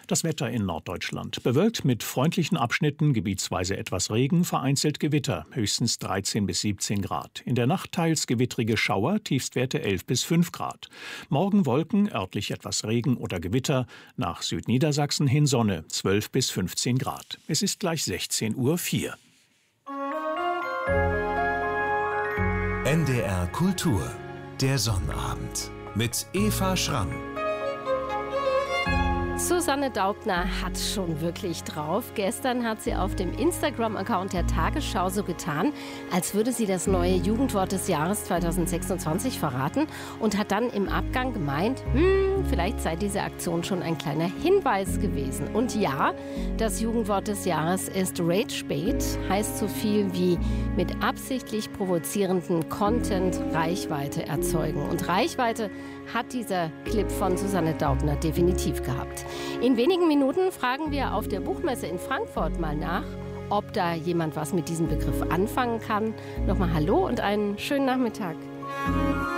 Das Wetter in Norddeutschland. Bewölkt mit freundlichen Abschnitten, gebietsweise etwas Regen, vereinzelt Gewitter, höchstens 13 bis 17 Grad. In der Nacht teils gewittrige Schauer, Tiefstwerte 11 bis 5 Grad. Morgen Wolken, örtlich etwas Regen oder Gewitter. Nach Südniedersachsen hin Sonne, 12 bis 15 Grad. Es ist gleich 16:04 Uhr. NDR Kultur, der Sonnabend mit Eva Schramm. Susanne Daubner hat schon wirklich drauf. Gestern hat sie auf dem Instagram-Account der Tagesschau so getan, als würde sie das neue Jugendwort des Jahres 2026 verraten und hat dann im Abgang gemeint, vielleicht sei diese Aktion schon ein kleiner Hinweis gewesen. Und ja, das Jugendwort des Jahres ist Ragebait, heißt so viel wie mit absichtlich provozierenden Content Reichweite erzeugen. Und Reichweite hat dieser Clip von Susanne Daubner definitiv gehabt. In wenigen Minuten fragen wir auf der Buchmesse in Frankfurt mal nach, ob da jemand was mit diesem Begriff anfangen kann. Nochmal Hallo und einen schönen Nachmittag.